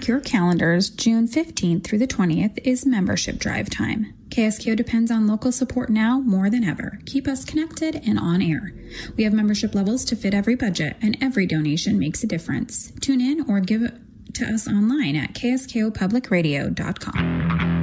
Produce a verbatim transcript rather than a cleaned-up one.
your calendars, June fifteenth through the twentieth is membership drive time. K S K O depends on local support now more than ever. Keep us connected and on air. We have membership levels to fit every budget, and every donation makes a difference. Tune in or give to us online at k s k o public radio dot com.